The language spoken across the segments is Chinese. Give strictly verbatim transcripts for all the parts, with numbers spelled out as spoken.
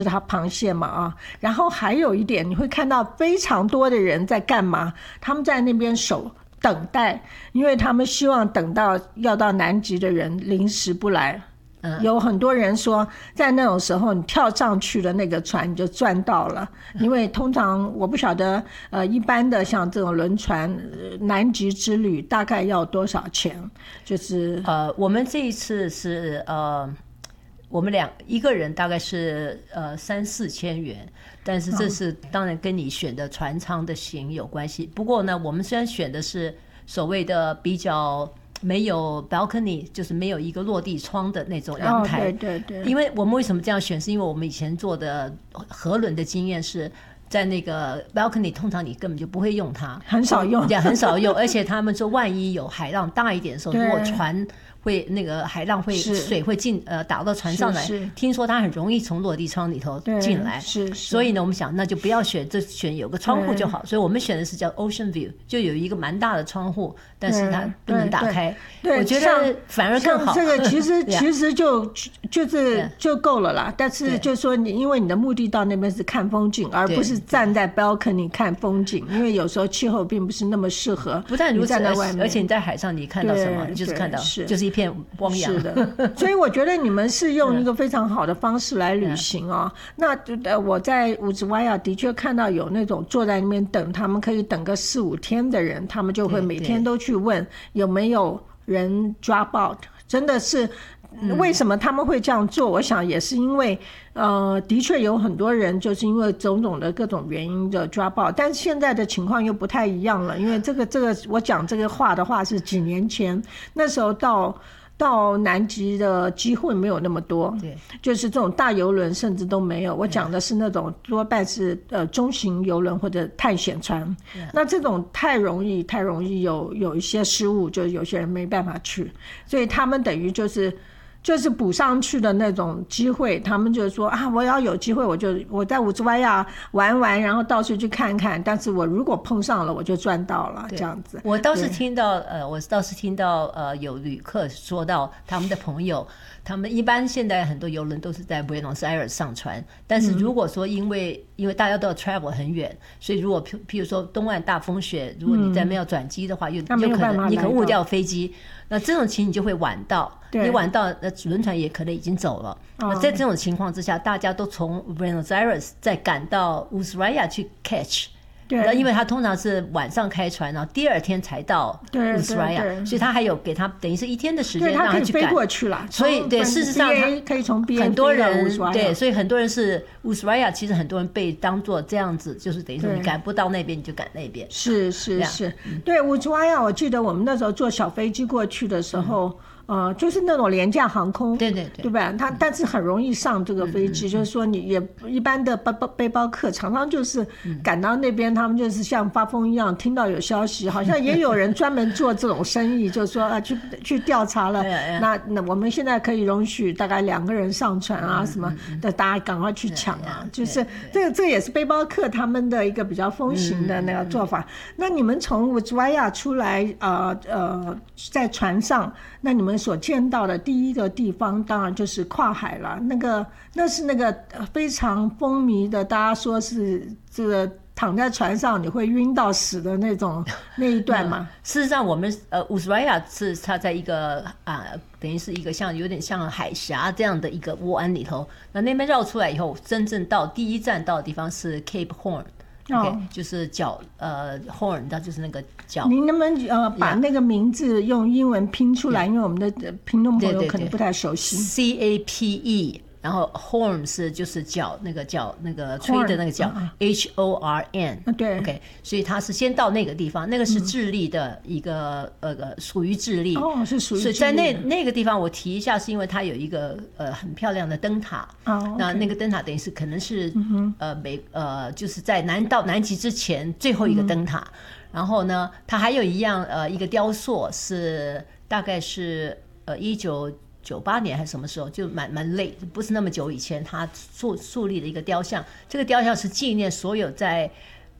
它螃蟹嘛啊，然后还有一点你会看到非常多的人在干嘛？他们在那边守等待，因为他们希望等到要到南极的人临时不来。嗯、有很多人说在那种时候你跳上去的那个船你就赚到了，因为通常我不晓得呃一般的像这种轮船、呃、南极之旅大概要多少钱，就是呃我们这一次是呃我们两一个人大概是呃三四千元，但是这是当然跟你选的船舱的型有关系。不过呢，我们虽然选的是所谓的比较没有 balcony， 就是没有一个落地窗的那种阳台。 哦、对对对。 因为我们为什么这样选，是因为我们以前做的河轮的经验是，在那个 balcony 通常你根本就不会用它， 很少用， 也很少用。而且他们说，万一有海浪大一点的时候，如果船会那个海浪会水会进呃打到船上来，听说它很容易从落地窗里头进来， 是是。 所以呢，我们想那就不要选，这选有个窗户就好。所以我们选的是叫 Ocean View， 就有一个蛮大的窗户，但是它不能打开。 对， 我觉得反而更好。 这个其实其实就就是就够了啦。但是就说你因为你的目的到那边是看风景，而不是站在 balcony 看风景，因为有时候气候并不是那么适合。 不但如此， 站在外面， 而且你在海上你看到什么，你就是看到就是一片汪洋。 是的，所以我觉得你们是用一个非常好的方式来旅行哦。那呃，我在乌兹瓦亚的确看到有那种坐在那边等，他们可以等个四五天的人，他们就会每天都去问有没有人 drop out， 真的是。为什么他们会这样做？我想也是因为，呃，的确有很多人就是因为种种的各种原因的抓爆，但是现在的情况又不太一样了。因为这个这个，我讲这个话的话是几年前，那时候到到南极的机会没有那么多， 对， 就是这种大游轮甚至都没有。我讲的是那种多半是呃中型游轮或者探险船，那这种太容易太容易有有一些失误，就有些人没办法去，所以他们等于就是。就是补上去的那种机会，他们就说啊，我要有机会，我就我在乌兹瓦亚玩玩，然后到处去看看。但是我如果碰上了，我就赚到了，这样子。 我倒是听到，呃，我倒是听到，呃，有旅客说到他们的朋友，他们一般现在很多游轮都是在 Buenos Aires 上船，但是如果说因为、嗯、因为大家都要 travel 很远，所以如果譬如说东岸大风雪，如果你在没有转机的话，又、嗯、有可能你可能误掉飞机。那这种情形就会晚到，你晚到，那轮船也可能已经走了。那在这种情况之下，大家都从 Buenos Aires 再赶到乌兹瓦亚去 catch。对，因为他通常是晚上开船，然后第二天才到乌兹瓦亚，所以他还有给他等于是一天的时间让他去赶。 飞过去了。 所以对，事实上他可以从 B A 很多人对，所以很多人是乌兹瓦亚，其实很多人被当作这样子，就是等于说你赶不到那边你就赶那边。 是是是，对乌兹瓦亚，我记得我们那时候坐小飞机过去的时候。嗯呃，就是那种廉价航空， 对对对， 对吧？它但是很容易上这个飞机，嗯、就是说你也一般的背包背包客常常就是赶到那边，他们就是像发疯一样，听到有消息，好像也有人专门做这种生意，就是说啊，去去调查了，那那我们现在可以容许大概两个人上船啊，什么的，大家赶快去抢啊，就是这个这个也是背包客他们的一个比较风行的那个做法。那你们从乌兹瓦亚出来，呃呃，在船上，那你们所见到的第一个地方当然就是跨海了，那个那是那个非常风靡的，大家说是这个躺在船上你会晕到死的那种那一段嘛、嗯、 事实上我们呃乌兹瓦亚是它在一个啊、呃、等于是一个像有点像海峡这样的一个窝安里头，那那边绕出来以后，真正到第一站到的地方是 Cape Horn。Okay, 哦、就是角呃 horn， 它就是那个角。 您能不能呃把那个名字用英文拼出来？ yeah. 因为我们的听众朋友可能不太熟悉。 C A P E， 然后 horn 是就是角那个角那个吹的那个角 ，H O R N。 对 ，OK， 所以它是先到那个地方，那个是智利的一个、嗯、呃属于智利。 哦，是属于智利。 所以在那那个地方我提一下，是因为它有一个呃很漂亮的灯塔。 哦、okay， 那那个灯塔等于是可能是、嗯、呃美呃就是在南到南极之前最后一个灯塔。嗯、然后呢，它还有一样呃一个雕塑是大概是呃一九九八年还是什么时候，就蛮蛮累，不是那么久以前，他树树立的一个雕像。这个雕像是纪念所有在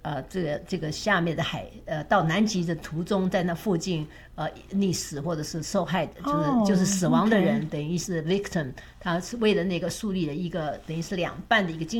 呃这个这个下面的海呃到南极的途中，在那附近呃溺死或者是受害的，就是、 哦、 就是死亡的人， okay. 等于是 victim， 他是为了那个树立了一个等于是两半的一个精